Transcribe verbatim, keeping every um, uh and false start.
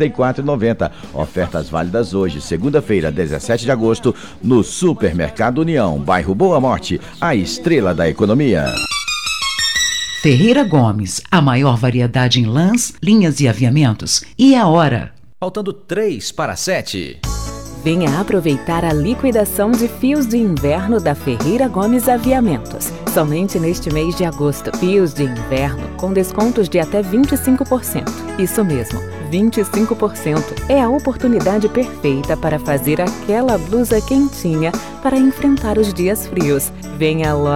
trinta e quatro reais e noventa centavos. Ofertas válidas hoje, segunda-feira, dezessete de agosto, no Supermercado União, bairro Boa Morte, a estrela da economia. Ferreira Gomes, a maior variedade em lãs, linhas e aviamentos. E a hora? Faltando três para sete. Venha aproveitar a liquidação de fios de inverno da Ferreira Gomes Aviamentos. Somente neste mês de agosto, fios de inverno com descontos de até vinte e cinco por cento. Isso mesmo, vinte e cinco por cento é a oportunidade perfeita para fazer aquela blusa quentinha para enfrentar os dias frios. Venha logo